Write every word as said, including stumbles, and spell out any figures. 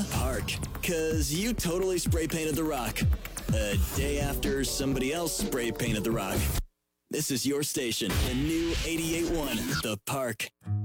The Park. Cause you totally spray painted the rock. A day after somebody else spray painted the rock. This is your station, the new eighty-eight point one, The Park.